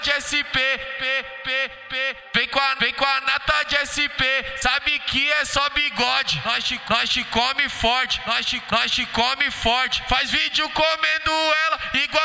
de SP, vem com a nata de SP, sabe que é só bigode, nós te come forte, nós te come forte, faz vídeo comendo ela igual